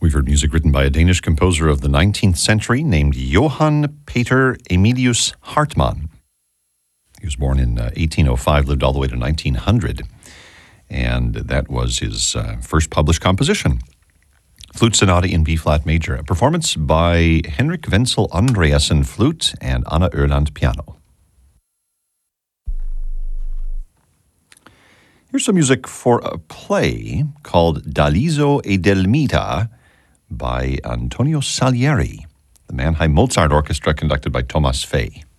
We've heard music written by a Danish composer of the 19th century named Johann Peter Emilius Hartmann. He was born in 1805, lived all the way to 1900, and that was his first published composition. Flute Sonata in B-flat major, a performance by Henrik Wenzel Andreasen flute and Anna Erland piano. Here's some music for a play called Daliso e Delmita by Antonio Salieri, the Mannheim Mozart Orchestra conducted by Thomas Fay.